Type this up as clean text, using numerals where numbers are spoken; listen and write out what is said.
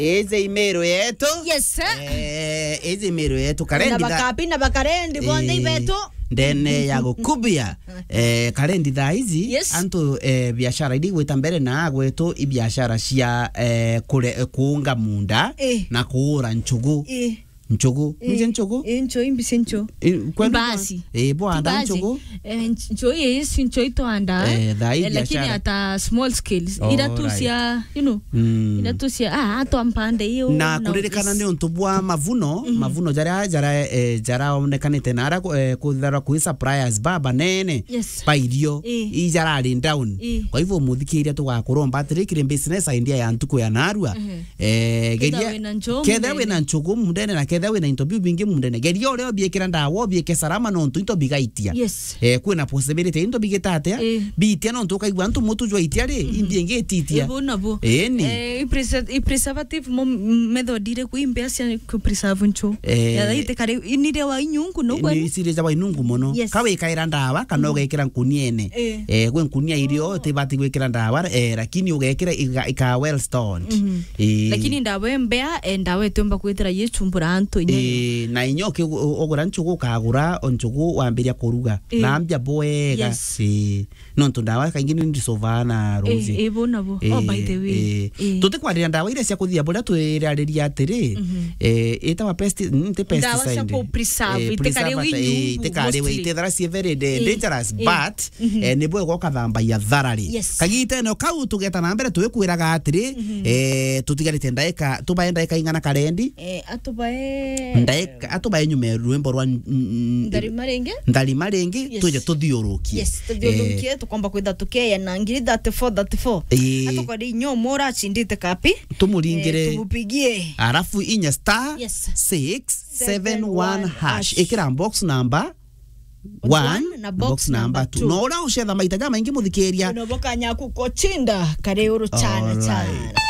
Eze imero yetu. Yes sir. Eze imero yetu karendi na bakapi na bakarendi bonde ibeto. Ndene ya gukubia karendi tha hizi yes. Antu biashara ili gweta mbere na gwetu ibiashara cia kuunga munda na kuura nchugu. Nchogo, nje nchogo? Ncho imbise ncho. Basi. Boanda nchogo? Ncho yes, ncho ito anda. Lakini ata small scales. Inatusia, you know. Inatusia ato ampande hiyo. Na kurerekana ni ontubwa mavuno, mavuno jara onekanite nara kuthara ku suppliers baba nene. Pa irio ijara down. Kwa hivyo muthikiria tugakuromba atirikire business idea ya ntuko ya narua. Geria ketha we na nchogo mundene na ketha we na interview bingi mundene geria ore obiekira ndawo obieke salama no ntu bigaitia kwina possibility into bigetate bitia no ntu kaigwa ntu mutu jwa itia ri imbienge titia nabo preservative method ire kuimbia cia ku preserve ncho ya ite kare inire wa inyungu no gwe isire za wa inyungu mono kawe kaira ndawa kana ugekira nkuniene gwe nkunia irio tibati gwekira ndawa lakini ugekira ika well stored lakini ndawe mbea ndawe tumba kwetera yechumbura antu na inyoke ogora nchugu kagura onchugu wambiria kuruga na ambia boega no ntundawa kaingini ndisovana rozi bonabo by the way tuti kwarira ndawa ire cia kuthia boria twirariria atiri itawa pesticide ndawa cia ku preserve itekare we itethara cie very dangerous but ni bwe gokathamba ya tharari kagite no kau tugeta na mbere twikwiraga atiri tutigarite ndaika tubaye ndaika ingana karendi atubaye nyume rwembo rwa ndari marengi tuje tuthiurukie tuthiurukie tukomba kwitha tukeya na ngiri 34 atukodi nyomora chindite kapi tumuringire tumupigie arafu inya star 671 hash ikira box number 1 na box number 2 no ora ucetha maita maingi muthikeria no boka nyaku kochinda kare uru chana